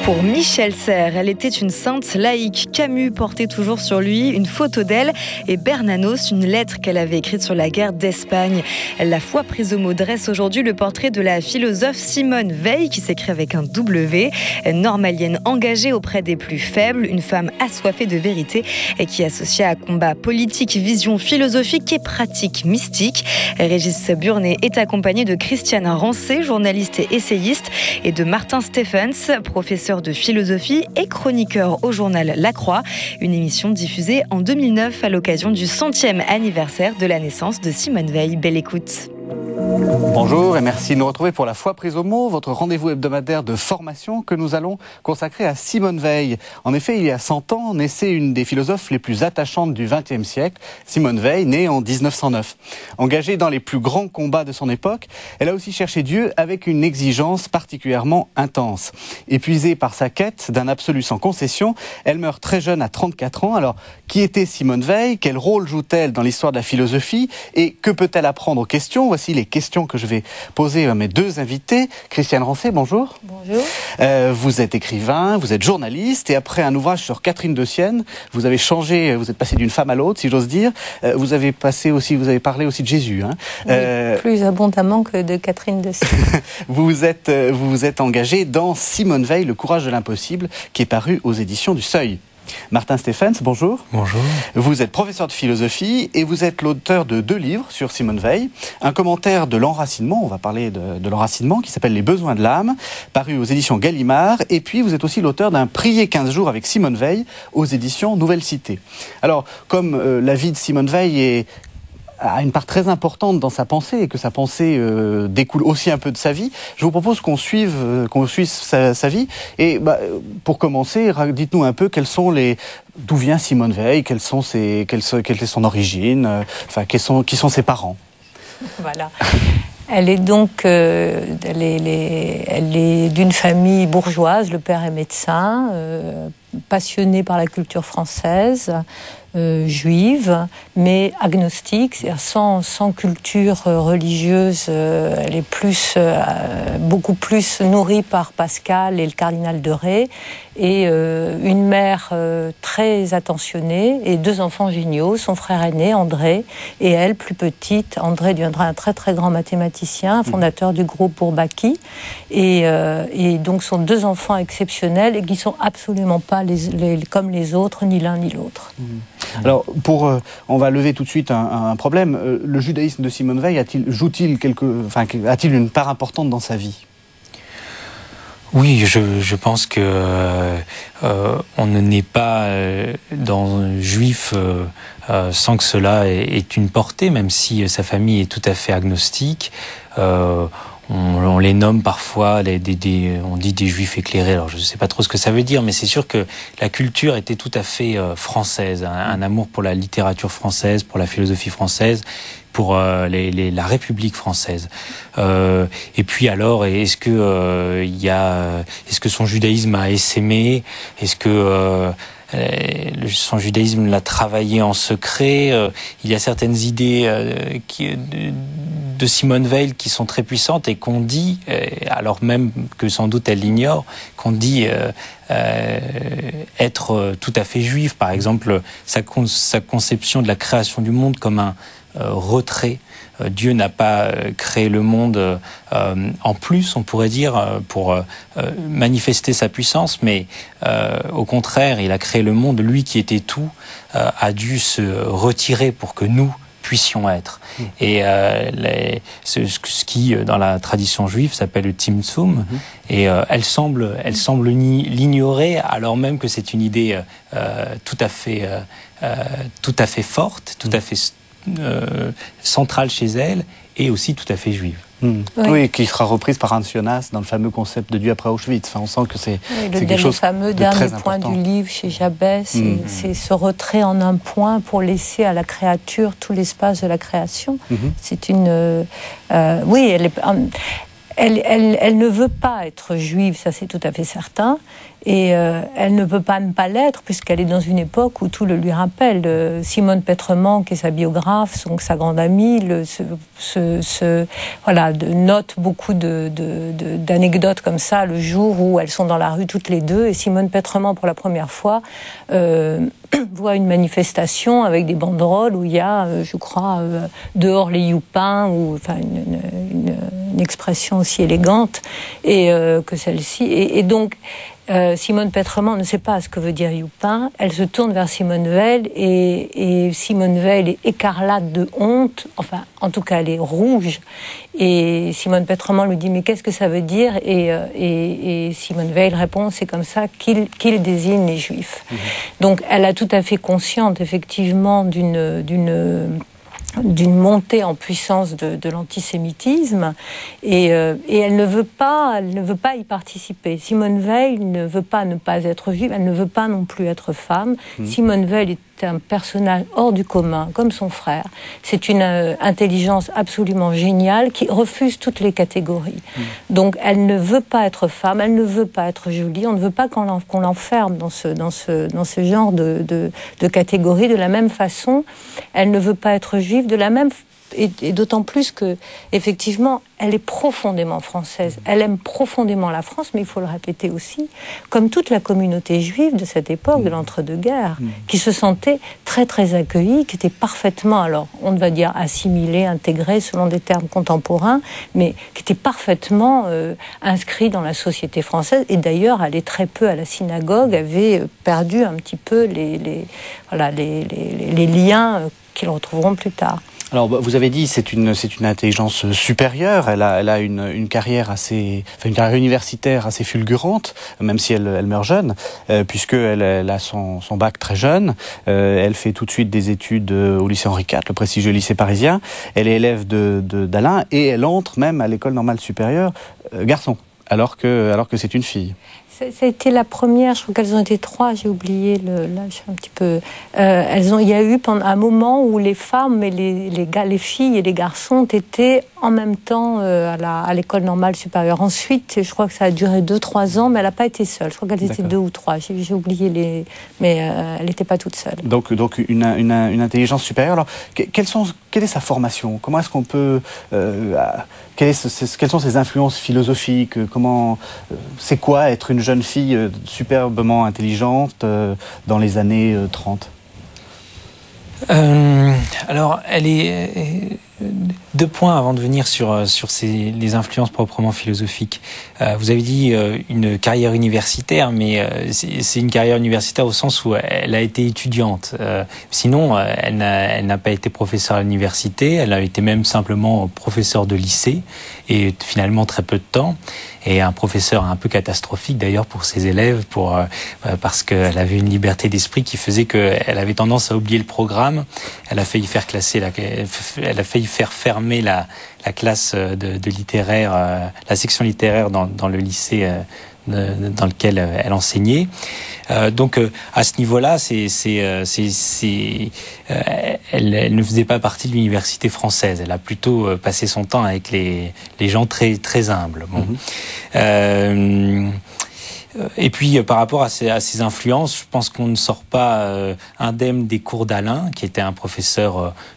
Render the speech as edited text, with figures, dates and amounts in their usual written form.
Pour Michel Serres, elle était une sainte laïque. Camus portait toujours sur lui une photo d'elle et Bernanos, une lettre qu'elle avait écrite sur la guerre d'Espagne. La foi prise au mot dresse aujourd'hui le portrait de la philosophe Simone Veil, qui s'écrit avec un W, normalienne engagée auprès des plus faibles, une femme assoiffée de vérité et qui associa à combat politique, vision philosophique et pratique mystique. Régis Burnet est accompagné de Christiane Rancé, journaliste et essayiste, et de Martin Stephens, professeur de philosophie et chroniqueur au journal La Croix, une émission diffusée en 2009 à l'occasion du 100e anniversaire de la naissance de Simone Veil. Belle écoute. Bonjour et merci de nous retrouver pour La Foi prise au mot, votre rendez-vous hebdomadaire de formation que nous allons consacrer à Simone Veil. En effet, il y a 100 ans, naissait une des philosophes les plus attachantes du XXe siècle, Simone Veil, née en 1909. Engagée dans les plus grands combats de son époque, elle a aussi cherché Dieu avec une exigence particulièrement intense. Épuisée par sa quête d'un absolu sans concession, elle meurt très jeune à 34 ans. Alors, qui était Simone Veil? Quel rôle joue-t-elle dans l'histoire de la philosophie? Et que peut-elle apprendre aux questions? Voici les questions que je vais poser à mes deux invités. Christiane Rancé, bonjour. Bonjour. Vous êtes écrivain, vous êtes journaliste et après un ouvrage sur Catherine de Sienne, vous avez changé, vous êtes passé d'une femme à l'autre, si j'ose dire. Vous avez parlé aussi de Jésus. Oui, plus abondamment que de Catherine de Sienne. Vous vous êtes engagé dans Simone Veil, Le courage de l'impossible, qui est paru aux éditions du Seuil. Martin Stephens, bonjour. Bonjour. Vous êtes professeur de philosophie et vous êtes l'auteur de 2 livres sur Simone Veil. Un commentaire de l'enracinement, on va parler de l'enracinement, qui s'appelle Les besoins de l'âme, paru aux éditions Gallimard. Et puis vous êtes aussi l'auteur d'un Prier 15 jours avec Simone Veil aux éditions Nouvelle Cité. Alors, comme la vie de Simone Veil a une part très importante dans sa pensée et que sa pensée découle aussi un peu de sa vie, je vous propose qu'on suive sa vie. Et pour commencer, dites-nous un peu d'où vient Simone Veil, quelle est son origine, qui sont ses parents. Voilà. Elle est donc elle est d'une famille bourgeoise. Le père est médecin, passionné par la culture française, juive, mais agnostique, c'est-à-dire sans culture religieuse. Elle est beaucoup plus nourrie par Pascal et le cardinal de Rais, et une mère très attentionnée et 2 enfants géniaux, son frère aîné André et elle plus petite. André deviendra un très très grand mathématicien, fondateur du groupe Bourbaki, et donc sont 2 enfants exceptionnels et qui sont absolument pas comme les autres, ni l'un ni l'autre. Alors, on va lever tout de suite un problème. Le judaïsme de Simone Veil a-t-il une part importante dans sa vie? Oui, je pense que on ne naît pas juif sans que cela ait une portée, même si sa famille est tout à fait agnostique. On les nomme parfois, on dit des juifs éclairés. Alors je ne sais pas trop ce que ça veut dire, mais c'est sûr que la culture était tout à fait française, un amour pour la littérature française, pour la philosophie française, pour la République française. Et puis alors, est-ce que son judaïsme a essaimé? Est-ce que son judaïsme l'a travaillé en secret? Il y a certaines idées de Simone Veil qui sont très puissantes et qu'on dit, alors même que sans doute elle l'ignore, qu'on dit être tout à fait juif. Par exemple, sa conception de la création du monde comme un retrait. Dieu n'a pas créé le monde en plus, on pourrait dire, pour manifester sa puissance, mais au contraire, il a créé le monde. Lui qui était tout a dû se retirer pour que nous puissions être. Et ce qui, dans la tradition juive, s'appelle le Tzimtzum, et elle semble l'ignorer, alors même que c'est une idée tout à fait forte, tout à fait centrale chez elle, et aussi tout à fait juive. Oui, qui sera reprise par Hans Jonas dans le fameux concept de Dieu après Auschwitz. Enfin, on sent que c'est quelque chose de très important. Le fameux dernier point du livre chez Jabès, c'est ce retrait en un point pour laisser à la créature tout l'espace de la création. C'est une... oui, Elle ne veut pas être juive, ça c'est tout à fait certain, et elle ne peut pas ne pas l'être puisqu'elle est dans une époque où tout le lui rappelle. Simone Pétrement, qui est sa biographe, donc sa grande amie, note beaucoup d'anecdotes comme ça le jour où elles sont dans la rue toutes les deux, et Simone Pétrement pour la première fois voit une manifestation avec des banderoles où il y a, je crois, dehors les youpins, ou enfin une expression aussi élégante que celle-ci. Et donc, Simone Pétrement ne sait pas ce que veut dire youpin. Elle se tourne vers Simone Veil et Simone Veil est écarlate de honte. Enfin, en tout cas, elle est rouge. Et Simone Pétrement lui dit « Mais qu'est-ce que ça veut dire ?» et Simone Veil répond « C'est comme ça qu'il désigne les Juifs. » Donc, elle a tout à fait conscience, effectivement, d'une montée en puissance de l'antisémitisme, et elle ne veut pas y participer. Simone Veil ne veut pas ne pas être juive, elle ne veut pas non plus être femme. Simone Veil est un personnage hors du commun, comme son frère. C'est une intelligence absolument géniale qui refuse toutes les catégories. Donc elle ne veut pas être femme, elle ne veut pas être jolie, on ne veut pas qu'on l'enferme dans ce genre de catégories. De la même façon, elle ne veut pas être juive, de la même et d'autant plus que, effectivement, elle est profondément française. Elle aime profondément la France, mais il faut le répéter aussi, comme toute la communauté juive de cette époque, de l'entre-deux-guerres, qui se sentait très très accueillie, qui était parfaitement, alors on va dire assimilée, intégrée selon des termes contemporains, mais qui était parfaitement inscrit dans la société française. Et d'ailleurs, allait très peu à la synagogue, avait perdu un petit peu les liens qu'ils retrouveront plus tard. Alors, vous avez dit c'est une intelligence supérieure. Elle a une carrière une carrière universitaire assez fulgurante, même si elle meurt jeune, puisque elle a son bac très jeune. Elle fait tout de suite des études au lycée Henri IV, le prestigieux lycée parisien. Elle est élève d'Alain et elle entre même à l'école normale supérieure garçon, alors que c'est une fille. Ça a été la première, je crois qu'elles ont été 3, j'ai oublié là, je suis un petit peu. Il y a eu pendant un moment où les femmes et les filles et les garçons ont été en même temps à l'école normale supérieure. Ensuite, je crois que ça a duré 2-3 ans, mais elle n'a pas été seule. Je crois qu'elles étaient 2 ou 3. J'ai oublié mais elle n'était pas toute seule. Donc une intelligence supérieure. Alors, quelle est sa formation? Comment est-ce qu'on peut quelles sont ses influences philosophiques? C'est quoi être une jeune fille superbement intelligente dans les années 30? Alors, elle est... 2 points avant de venir sur les influences proprement philosophiques. Vous avez dit une carrière universitaire, mais c'est une carrière universitaire au sens où elle a été étudiante. Sinon, elle n'a pas été professeure à l'université, elle a été même simplement professeure de lycée, et finalement très peu de temps. Et un professeur un peu catastrophique d'ailleurs pour ses élèves, parce qu'elle avait une liberté d'esprit qui faisait qu'elle avait tendance à oublier le programme. Elle a failli faire faire fermer la classe de littéraire, la section littéraire dans le lycée dans lequel elle enseignait. Donc à ce niveau-là, elle ne faisait pas partie de l'université française. Elle a plutôt passé son temps avec les gens très très humbles. Bon. Et puis, par rapport à ces influences, je pense qu'on ne sort pas indemne des cours d'Alain, qui était un professeur